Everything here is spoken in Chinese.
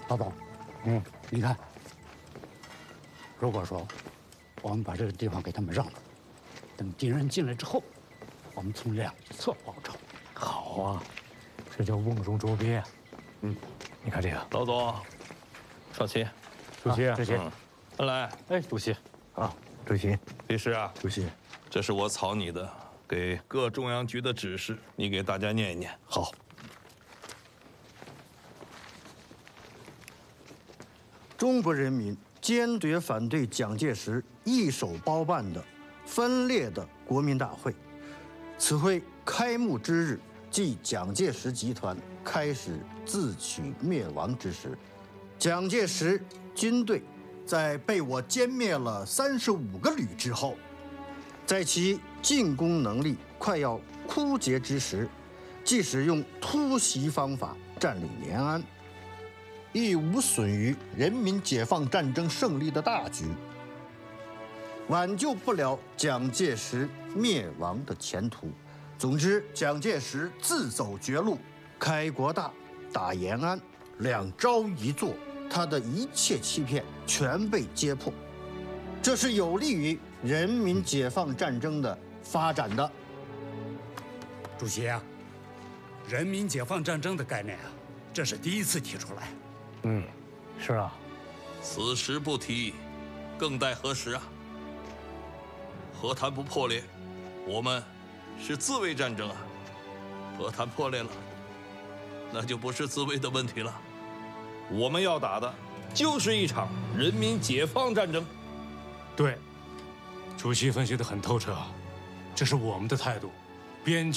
老总，你看，如果说我们把这个地方给他们让了，等敌人进来之后，我们从两侧包抄。 好啊，这叫瓮中捉鳖。你看这个， 老总，少奇， 主席， 主席， 来， 哎，主席， 啊，主席， 李师啊， 主席， 这是我草拟的给各中央局的指示，你给大家念一念。 好。中国人民坚决反对蒋介石一手包办的分裂的国民大会。此会开幕之日，即蒋介石集团开始自取灭亡之时。蒋介石军队在被我歼灭了35个旅之后，在其进攻能力快要枯竭之时，即使用突袭方法占领延安，亦无损于人民解放战争胜利的大局，挽救不了蒋介石灭亡的前途。总之，蒋介石自走绝路，开国大，打延安，两招一做，他的一切欺骗全被揭破，这是有利于人民解放战争的发展的。 主席啊，人民解放战争的概念啊，这是第一次提出来。 是啊， 此时不提，更待何时啊？和谈不破裂，我们是自卫战争啊；和谈破裂了，那就不是自卫的问题了。我们要打的就是一场人民解放战争。 对，主席分析得很透彻，这是我们的态度，边